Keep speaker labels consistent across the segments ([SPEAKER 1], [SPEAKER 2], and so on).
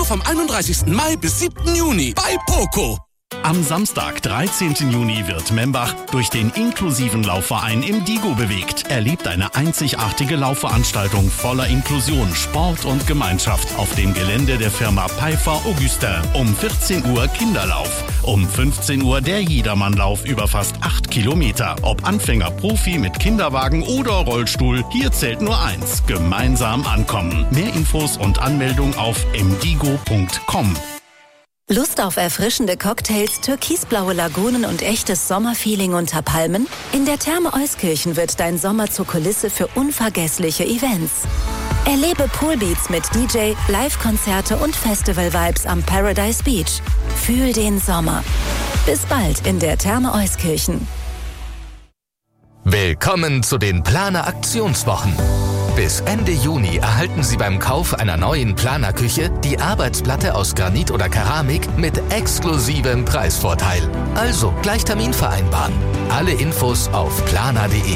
[SPEAKER 1] vom 31. Mai bis 7. Juni bei Poco.
[SPEAKER 2] Am Samstag, 13. Juni, wird Membach durch den inklusiven Laufverein im Digo bewegt. Erlebt eine einzigartige Laufveranstaltung voller Inklusion, Sport und Gemeinschaft auf dem Gelände der Firma Pfeiffer Augustin. Um 14 Uhr Kinderlauf. Um 15 Uhr der Jedermannlauf über fast 8 Kilometer. Ob Anfänger, Profi mit Kinderwagen oder Rollstuhl, hier zählt nur eins: gemeinsam ankommen. Mehr Infos und Anmeldung auf mdigo.com.
[SPEAKER 3] Lust auf erfrischende Cocktails, türkisblaue Lagunen und echtes Sommerfeeling unter Palmen? In der Therme Euskirchen wird dein Sommer zur Kulisse für unvergessliche Events. Erlebe Poolbeats mit DJ, Live-Konzerte und Festival-Vibes am Paradise Beach. Fühl den Sommer. Bis bald in der Therme Euskirchen.
[SPEAKER 4] Willkommen zu den Planer Aktionswochen. Bis Ende Juni erhalten Sie beim Kauf einer neuen Planerküche die Arbeitsplatte aus Granit oder Keramik mit exklusivem Preisvorteil. Also gleich Termin vereinbaren. Alle Infos auf planer.de.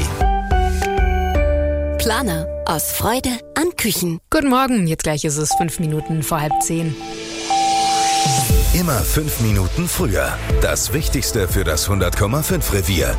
[SPEAKER 3] Planer. Aus Freude an Küchen.
[SPEAKER 5] Guten Morgen, jetzt gleich ist es 5 Minuten vor 9:30.
[SPEAKER 6] Immer 5 Minuten früher. Das Wichtigste für das 100,5 Revier.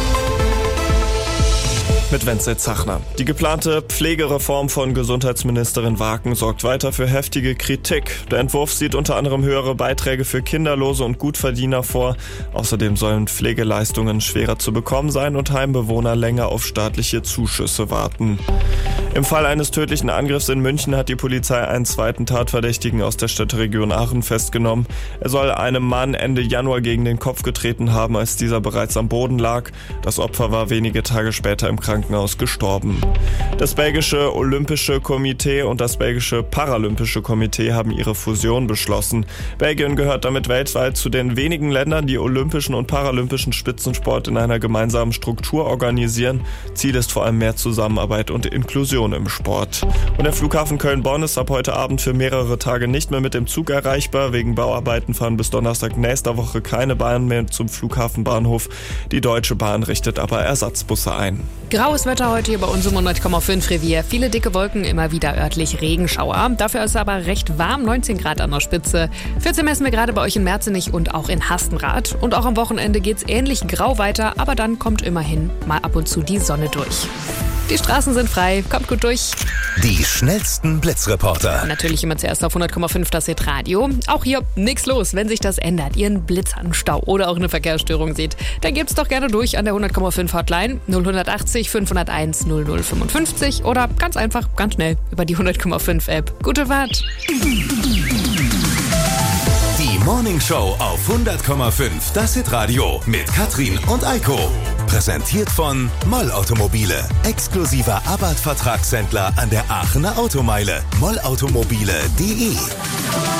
[SPEAKER 7] Mit Wenzel Zachner. Die geplante Pflegereform von Gesundheitsministerin Waken sorgt weiter für heftige Kritik. Der Entwurf sieht unter anderem höhere Beiträge für Kinderlose und Gutverdiener vor. Außerdem sollen Pflegeleistungen schwerer zu bekommen sein und Heimbewohner länger auf staatliche Zuschüsse warten. Im Fall eines tödlichen Angriffs in München hat die Polizei einen zweiten Tatverdächtigen aus der Stadtregion Aachen festgenommen. Er soll einem Mann Ende Januar gegen den Kopf getreten haben, als dieser bereits am Boden lag. Das Opfer war wenige Tage später im Krankenhaus gestorben. Das belgische Olympische Komitee und das belgische Paralympische Komitee haben ihre Fusion beschlossen. Belgien gehört damit weltweit zu den wenigen Ländern, die olympischen und paralympischen Spitzensport in einer gemeinsamen Struktur organisieren. Ziel ist vor allem mehr Zusammenarbeit und Inklusion im Sport. Und der Flughafen Köln-Bonn ist ab heute Abend für mehrere Tage nicht mehr mit dem Zug erreichbar. Wegen Bauarbeiten fahren bis Donnerstag nächster Woche keine Bahnen mehr zum Flughafenbahnhof. Die Deutsche Bahn richtet aber Ersatzbusse ein.
[SPEAKER 5] Graues Wetter heute hier bei uns im 100,5 Revier. Viele dicke Wolken, immer wieder örtlich Regenschauer. Dafür ist es aber recht warm, 19 Grad an der Spitze. 14 messen wir gerade bei euch in Merzenich und auch in Hastenrath. Und auch am Wochenende geht's ähnlich grau weiter, aber dann kommt immerhin mal ab und zu die Sonne durch. Die Straßen sind frei, kommt gut durch.
[SPEAKER 6] Die schnellsten Blitzreporter.
[SPEAKER 5] Natürlich immer zuerst auf 100,5 das Hitradio. Auch hier nichts los, wenn sich das ändert. Ihr einen Blitz an Stau oder auch eine Verkehrsstörung seht, dann gebt's doch gerne durch an der 100,5 Hotline 0180 501 0055 oder ganz einfach, ganz schnell über die 100,5 App. Gute Fahrt.
[SPEAKER 6] Die Morning Show auf 100,5 das Hitradio mit Katrin und Eiko. Präsentiert von Moll Automobile. Exklusiver Abarth-Vertragshändler an der Aachener Automeile. mollautomobile.de